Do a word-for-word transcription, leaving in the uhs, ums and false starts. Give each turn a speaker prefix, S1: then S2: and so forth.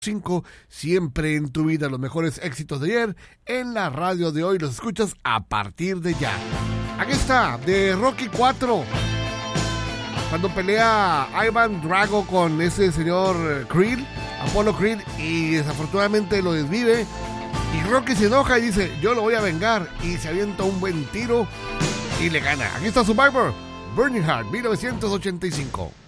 S1: cinco, siempre en tu vida, los mejores éxitos de ayer en la radio de hoy, los escuchas a partir de ya. Aquí está, de Rocky cuatro, cuando pelea Ivan Drago con ese señor Creed, Apollo Creed, y desafortunadamente lo desvive, y Rocky se enoja y dice, yo lo voy a vengar, y se avienta un buen tiro y le gana. Aquí está Survivor, Burning Heart, mil novecientos ochenta y cinco.